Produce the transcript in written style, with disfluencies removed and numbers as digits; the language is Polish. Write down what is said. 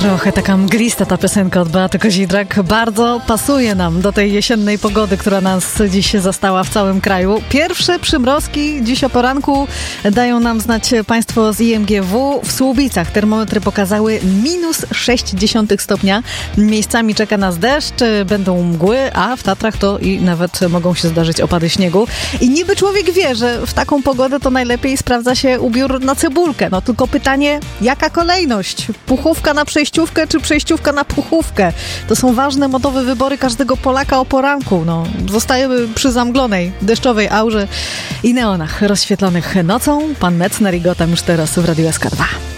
Trochę taka mglista ta piosenka od Beaty Kozidrak. Bardzo pasuje nam do tej jesiennej pogody, która nas dziś zastała w całym kraju. Pierwsze przymrozki dziś o poranku dają nam znać państwo z IMGW. W Słubicach termometry pokazały -0,6 stopnia. Miejscami czeka nas deszcz, będą mgły, a w Tatrach to i nawet mogą się zdarzyć opady śniegu. I niby człowiek wie, że w taką pogodę to najlepiej sprawdza się ubiór na cebulkę. No tylko pytanie, jaka kolejność? Puchówka na przejściówkę czy przejściówka na puchówkę? To są ważne modowe wybory każdego Polaka o poranku. No, zostajemy przy zamglonej, deszczowej aurze i neonach rozświetlonych nocą. Pan Metzner i Gotham już teraz w Radiu SK2.